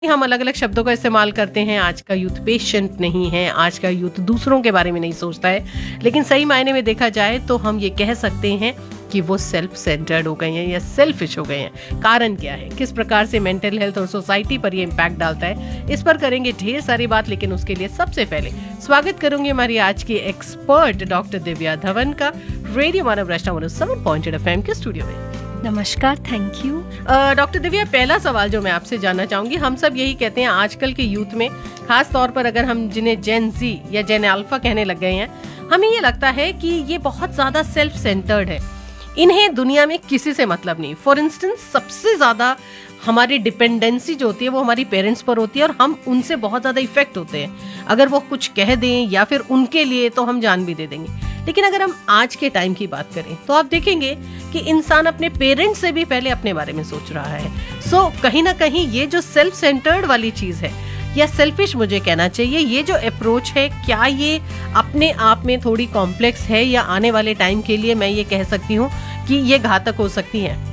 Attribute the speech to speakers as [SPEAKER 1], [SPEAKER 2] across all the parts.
[SPEAKER 1] हम अलग अलग शब्दों का इस्तेमाल करते हैं। आज का यूथ पेशेंट नहीं है, आज का यूथ दूसरों के बारे में नहीं सोचता है, लेकिन सही मायने में देखा जाए तो हम ये कह सकते हैं कि वो सेल्फ सेंटर्ड हो गए हैं या सेल्फिश हो गए हैं। कारण क्या है, किस प्रकार से मेंटल हेल्थ और सोसाइटी पर ये इम्पैक्ट डालता है, इस पर करेंगे ढेर सारी बात। लेकिन उसके लिए सबसे पहले स्वागत करूंगी हमारी आज की एक्सपर्ट डॉक्टर दिव्या धवन का रेडियो मानव रचना 107.8 FM के स्टूडियो में।
[SPEAKER 2] नमस्कार, थैंक यू।
[SPEAKER 1] डॉक्टर दिव्या, पहला सवाल जो मैं आपसे जानना चाहूंगी, हम सब यही कहते हैं आजकल के यूथ में, खास तौर पर अगर हम जिन्हें जेन जी या जेन अल्फा कहने लग गए हैं, हमें ये लगता है कि ये बहुत ज्यादा सेल्फ सेंटर्ड है। इन्हें दुनिया में किसी से मतलब नहीं। फॉर इंस्टेंस, सबसे ज्यादा हमारी डिपेंडेंसी जो होती है वो हमारी पेरेंट्स पर होती है और हम उनसे बहुत ज्यादा इफेक्ट होते हैं। अगर वो कुछ कह दें या फिर उनके लिए तो हम जान भी दे देंगे। लेकिन अगर हम आज के टाइम की बात करें तो आप देखेंगे कि इंसान अपने पेरेंट्स से भी पहले अपने बारे में सोच रहा है। सो कहीं ना कहीं ये जो सेल्फ सेंटर्ड वाली चीज है या सेल्फिश मुझे कहना चाहिए, ये जो अप्रोच है, क्या ये अपने आप में थोड़ी कॉम्प्लेक्स है या आने वाले टाइम के लिए मैं ये कह सकती हूँ कि ये घातक हो सकती है?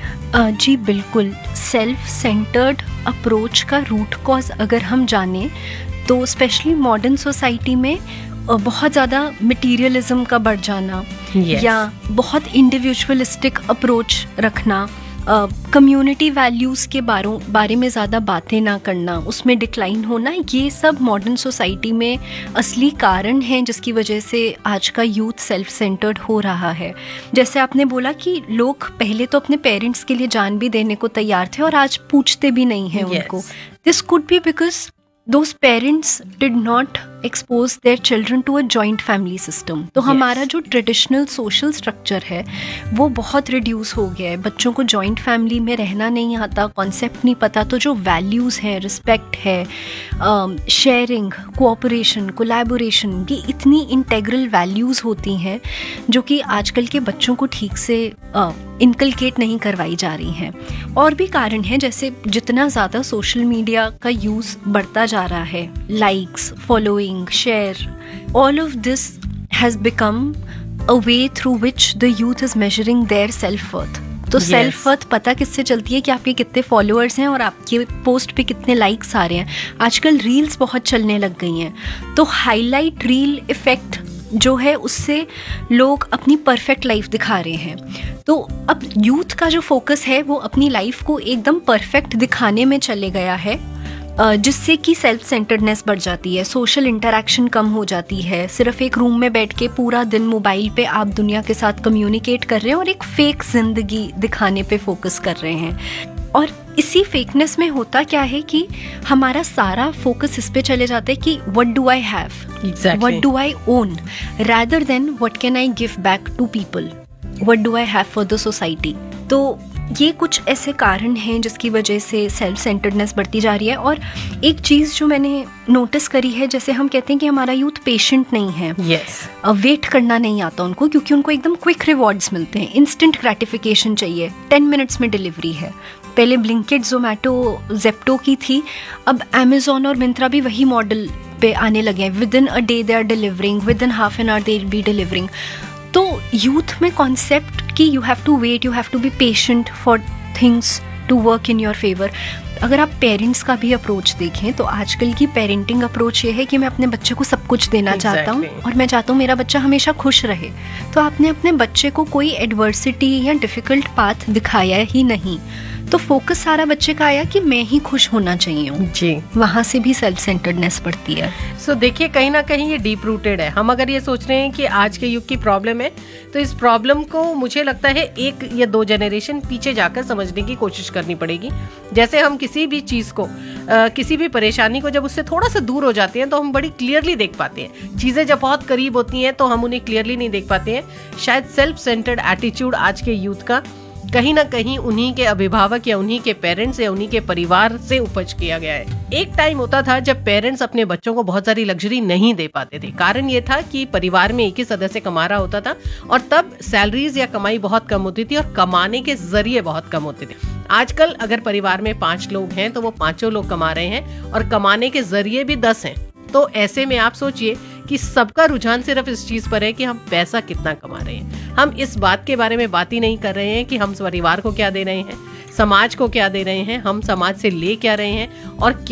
[SPEAKER 2] जी बिल्कुल। सेल्फ सेंटर्ड अप्रोच का रूट कॉज अगर हम जानें तो स्पेशली मॉडर्न सोसाइटी में बहुत ज़्यादा मटीरियलिज्म का बढ़ जाना, या बहुत इंडिविजुअलिस्टिक अप्रोच रखना, कम्युनिटी वैल्यूज़ के बारे में ज़्यादा बातें ना करना, उसमें डिक्लाइन होना, ये सब मॉडर्न सोसाइटी में असली कारण हैं जिसकी वजह से आज का यूथ सेल्फ सेंटर्ड हो रहा है। जैसे आपने बोला कि लोग पहले तो अपने पेरेंट्स के लिए जान भी देने को तैयार थे और आज पूछते भी नहीं हैं उनको। This could be because those parents did not expose their children to a joint family system। तो हमारा जो ट्रेडिशनल सोशल स्ट्रक्चर है वो बहुत रिड्यूस हो गया है। बच्चों को जॉइंट फैमिली में रहना नहीं आता, कॉन्सेप्ट नहीं पता, तो जो वैल्यूज़ हैं, रिस्पेक्ट है, शेयरिंग, कोऑपरेशन, कोलैबोरेशन, ये इतनी इंटेग्रल वैल्यूज़ होती हैं जो कि आजकल के बच्चों को ठीक से इनकलकेट नहीं करवाई जा रही हैं। और भी कारण हैं, जैसे जितना ज़्यादा सोशल मीडिया का यूज़ बढ़ता जा रहा है, likes, following, share, all of this has become a way through which the youth is measuring their self worth. तो सेल्फ वर्थ पता किससे चलती है कि आपके कितने फॉलोअर्स हैं और आपके पोस्ट पे कितने लाइक्स आ रहे हैं। आजकल रील्स बहुत चलने लग गई हैं, तो हाईलाइट रील इफेक्ट जो है उससे लोग अपनी परफेक्ट लाइफ दिखा रहे हैं। तो अब यूथ का जो फोकस है वो अपनी लाइफ को एकदम परफेक्ट दिखाने में चले गया है, जिससे कि सेल्फ सेंटर्डनेस बढ़ जाती है, सोशल इंटरैक्शन कम हो जाती है। सिर्फ एक रूम में बैठ के पूरा दिन मोबाइल पे आप दुनिया के साथ कम्युनिकेट कर रहे हैं और एक फेक जिंदगी दिखाने पे फोकस कर रहे हैं। और इसी फेकनेस में होता क्या है कि हमारा सारा फोकस इस पे चले जाता है कि what do I have, what do I own, rather than what can I give back to people, what do I have for the society. तो ये कुछ ऐसे कारण हैं जिसकी वजह से सेल्फ सेंटर्डनेस बढ़ती जा रही है। और एक चीज़ जो मैंने नोटिस करी है, जैसे हम कहते हैं कि हमारा यूथ पेशेंट नहीं है, वेट करना नहीं आता उनको, क्योंकि उनको एकदम क्विक रिवॉर्ड्स मिलते हैं, इंस्टेंट ग्रेटिफिकेशन चाहिए, 10 मिनट्स में डिलीवरी है। पहले ब्लिंकिट, जोमेटो, जेप्टो की थी, अब अमेजोन और मिंत्रा भी वही मॉडल पे आने लगे हैं। With in a day they are delivering, with in half an hour they will be delivering. तो यूथ में कॉन्सेप्ट कि you have to wait, you have to be patient for things to work in your favour. अगर आप parents का भी approach देखें तो आजकल की पेरेंटिंग अप्रोच ये है कि मैं अपने बच्चे को सब कुछ देना चाहता हूँ और मैं चाहता हूँ मेरा बच्चा हमेशा खुश रहे। तो आपने अपने बच्चे को कोई एडवर्सिटी या डिफिकल्ट पाथ दिखाया ही नहीं, तो फोकस सारा बच्चे का आया कि मैं ही खुश होना चाहिए हूँ जी। वहाँ से भी सेल्फ सेंटर्डनेस बढ़ती है।
[SPEAKER 1] सो देखिए, कहीं ना कहीं ये डीप रूटेड है। हम अगर ये सोच रहे हैं कि आज के युग की प्रॉब्लम है, तो इस प्रॉब्लम को मुझे लगता है 1 या 2 जनरेशन पीछे जाकर समझने की कोशिश करनी पड़ेगी। जैसे हम किसी भी चीज़ को, किसी भी परेशानी को जब उससे थोड़ा सा दूर हो जाते हैं तो हम बड़ी क्लियरली देख पाते हैं। चीज़ें जब बहुत करीब होती हैं तो हम उन्हें क्लियरली नहीं देख पाते हैं। शायद सेल्फ सेंटर्ड एटीट्यूड आज के यूथ का कहीं ना कहीं उन्हीं के अभिभावक या उन्हीं के पेरेंट्स या उन्हीं के परिवार से उपज किया गया है। एक टाइम होता था जब पेरेंट्स अपने बच्चों को बहुत सारी लग्जरी नहीं दे पाते थे। कारण ये था कि परिवार में एक ही सदस्य कमा रहा होता था और तब सैलरीज या कमाई बहुत कम होती थी और कमाने के जरिए बहुत कम होते थे। आजकल अगर परिवार में 5 लोग हैं तो वो 5 लोग कमा रहे हैं और कमाने के जरिए भी 10 हैं। तो ऐसे में आप सोचिए कि सबका रुझान सिर्फ इस चीज पर है कि हम पैसा कितना कमा रहे हैं। हम इस बात के बारे में बात ही नहीं कर रहे हैं कि हम परिवार को क्या दे रहे हैं। समाज को क्या दे रहे हैं, हम समाज से ले क्या रहे हैं और